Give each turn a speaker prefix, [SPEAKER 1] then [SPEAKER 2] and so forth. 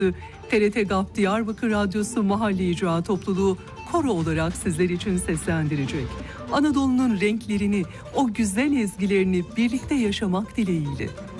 [SPEAKER 1] TRT GAP Diyarbakır Radyosu Mahalli İcra Topluluğu koro olarak sizler için seslendirecek. Anadolu'nun renklerini, o güzel ezgilerini birlikte yaşamak dileğiyle.